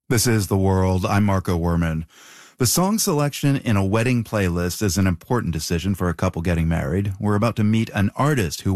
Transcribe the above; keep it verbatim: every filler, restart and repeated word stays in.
This is The World. I'm Marco Werman. The song selection in a wedding playlist is an important decision for a couple getting married. We're about to meet an artist who